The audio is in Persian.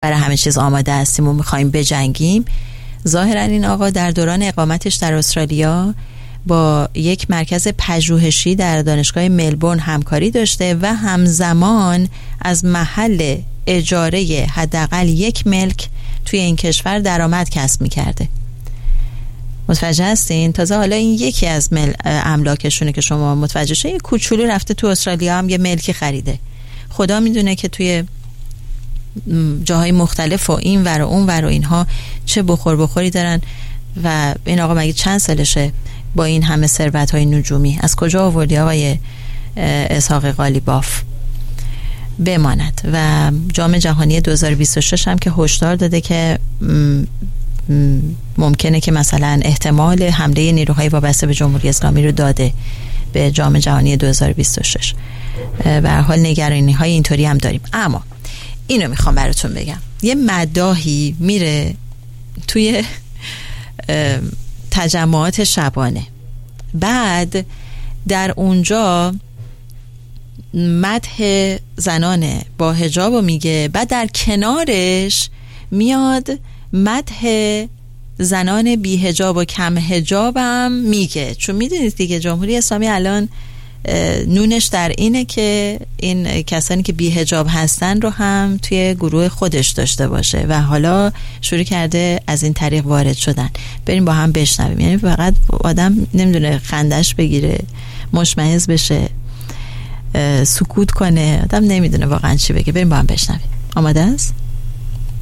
برای همه چیز آماده هستیم و میخوایم بجنگیم. ظاهرا این آقا در دوران اقامتش در استرالیا با یک مرکز پژوهشی در دانشگاه ملبورن همکاری داشته و همزمان از محل اجاره حداقل 1 ملک توی این کشور درآمد کسب می‌کرده. متوجه هستین؟ تازه حالا این یکی از املاکشونه که شما متوجه شید. یه کوچولو رفته تو استرالیا هم یه ملکی خریده. خدا میدونه که توی جاهای مختلف و این ور و اون ور و اینها چه بخوری دارن. و این آقا مگه چند سالشه با این همه ثروت‌های نجومی؟ از کجا آوردی آقای اسحاق قالیباف؟ بماند. و جام جهانی 2026 هم که هشدار داده که ممکنه که مثلا احتمال حمله نیروهای وابسته به جمهوری اسلامی رو داده به جام جهانی 2026. به هر حال نگرانی‌های اینطوری هم داریم. اما اینو میخوام براتون بگم، یه مداحی میره توی تجمعات شبانه، بعد در اونجا مدح زنان با حجاب رو میگه، بعد در کنارش میاد مدح زنان بی حجاب و کم حجاب هم میگه. چون میدونید دیگه جمهوری اسلامی الان نونش در اینه که این کسانی که بی حجاب هستن رو هم توی گروه خودش داشته باشه و حالا شروع کرده از این طریق وارد شدن. بریم با هم بشنویم. یعنی فقط آدم نمیدونه خندش بگیره، مشمئز بشه، سکوت کنه، آدم نمیدونه واقعا چی بگه. بریم با هم بشنویم. آماده است؟